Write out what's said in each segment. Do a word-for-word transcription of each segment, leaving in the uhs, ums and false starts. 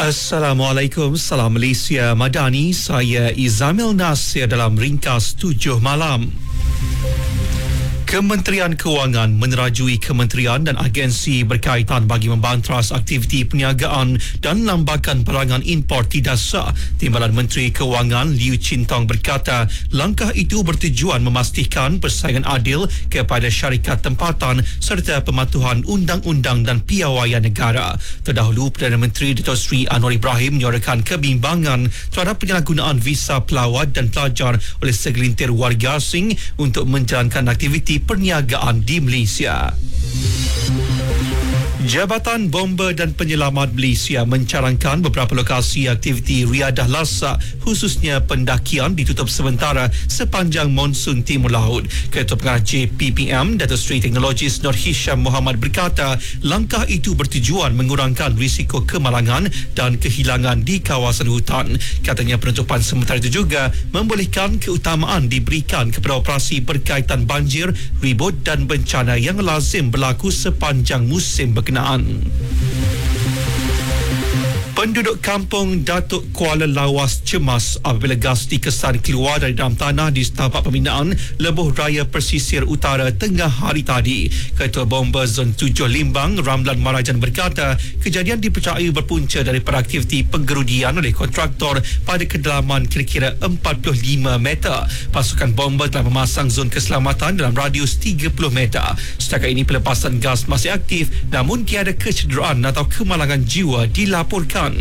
Assalamualaikum, salam Malaysia Madani. Saya Izamil Nasir dalam ringkas tujuh malam. Kementerian Kewangan menerajui kementerian dan agensi berkaitan bagi membantras aktiviti perniagaan dan lambakan perangan impor tidak sah. Timbalan Menteri Kewangan Liu Chin Tong berkata, langkah itu bertujuan memastikan persaingan adil kepada syarikat tempatan serta pematuhan undang-undang dan piawaian negara. Terdahulu, Perdana Menteri Dato' Sri Anwar Ibrahim menyuarakan kebimbangan terhadap penyalahgunaan visa pelawat dan pelajar oleh segelintir warga asing untuk menjalankan aktiviti perniagaan di Malaysia. Jabatan Bomba dan Penyelamat Malaysia mencarangkan beberapa lokasi aktiviti riadah lasak khususnya pendakian ditutup sementara sepanjang monsun Timur Laut. Ketua Pengarah J P P M Dato' Seri Teknologis Nur Hisham Muhammad berkata, langkah itu bertujuan mengurangkan risiko kemalangan dan kehilangan di kawasan hutan. Katanya penutupan sementara itu juga membolehkan keutamaan diberikan kepada operasi berkaitan banjir, ribut dan bencana yang lazim berlaku sepanjang musim berkenaan. Penduduk kampung Datuk Kuala Lawas cemas apabila gas dikesan keluar dari dalam tanah di setapak pembinaan Lebuh Raya Pesisir Utara tengah hari tadi. Ketua Bomba Zon tujuh Limbang, Ramlan Marajan berkata, kejadian dipercayai berpunca daripada aktiviti penggerudian oleh kontraktor pada kedalaman kira-kira empat puluh lima meter. Pasukan bomba telah memasang zon keselamatan dalam radius tiga puluh meter. Setakat ini pelepasan gas masih aktif, namun tiada kecederaan atau kemalangan jiwa dilaporkan.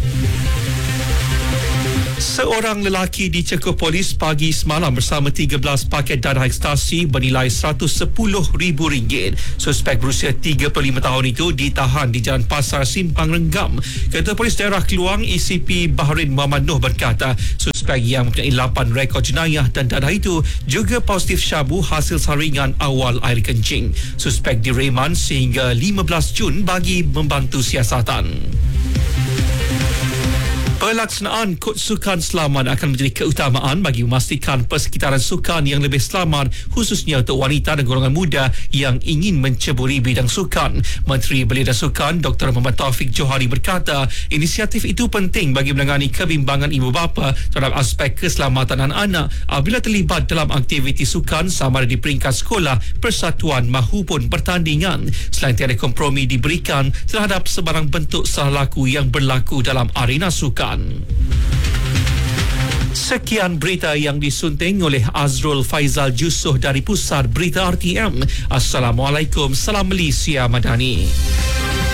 Seorang lelaki dicekuk polis pagi semalam bersama tiga belas paket darah ekstasi bernilai seratus sepuluh ribu ringgit. Suspek berusia tiga puluh lima tahun itu ditahan di Jalan Pasar Simpang Renggam. Ketua Polis Daerah Keluang A C P Bahrain Muhammad Noh berkata, suspek yang mempunyai lapan rekod jenayah dan darah itu juga positif syabu hasil saringan awal air kencing. Suspek direman sehingga lima belas Jun bagi membantu siasatan. Pelaksanaan Kod Sukan Selamat akan menjadi keutamaan bagi memastikan persekitaran sukan yang lebih selamat, khususnya untuk wanita dan golongan muda yang ingin menceburi bidang sukan. Menteri Belia dan Sukan Doktor Muhammad Taufik Johari berkata, inisiatif itu penting bagi menangani kebimbangan ibu bapa terhadap aspek keselamatan anak-anak apabila terlibat dalam aktiviti sukan sama ada di peringkat sekolah, persatuan mahupun pertandingan. Selain tiada kompromi diberikan terhadap sebarang bentuk salah laku yang berlaku dalam arena sukan. Sekian berita yang disunting oleh Azrul Faizal Jusoh dari Pusat Berita R T M. Assalamualaikum, salam Malaysia Madani.